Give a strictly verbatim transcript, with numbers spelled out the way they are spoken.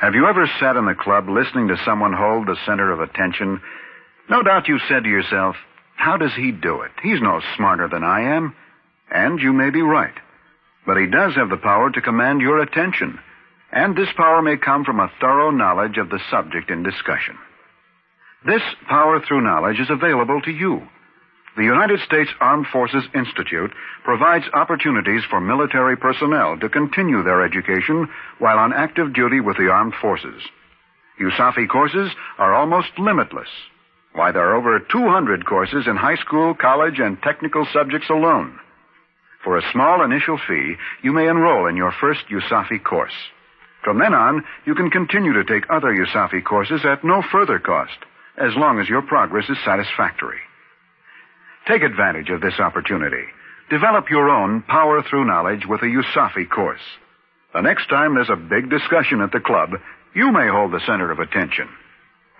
Have you ever sat in the club listening to someone hold the center of attention? No doubt you've said to yourself, how does he do it? He's no smarter than I am. And you may be right. But he does have the power to command your attention. And this power may come from a thorough knowledge of the subject in discussion. This power through knowledge is available to you. The United States Armed Forces Institute provides opportunities for military personnel to continue their education while on active duty with the armed forces. USAFI courses are almost limitless. Why, there are over two hundred courses in high school, college, and technical subjects alone. For a small initial fee, you may enroll in your first USAFI course. From then on, you can continue to take other USAFI courses at no further cost, as long as your progress is satisfactory. Take advantage of this opportunity. Develop your own power through knowledge with a USAFI course. The next time there's a big discussion at the club, you may hold the center of attention.